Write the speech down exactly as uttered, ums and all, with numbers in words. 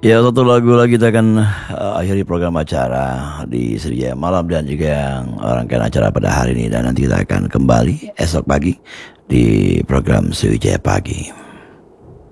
Ya, satu lagu lagi kita akan uh, akhiri program acara di Sriwijaya Malam dan juga yang rangkaian acara pada hari ini, dan nanti kita akan kembali esok pagi di program Sriwijaya Pagi.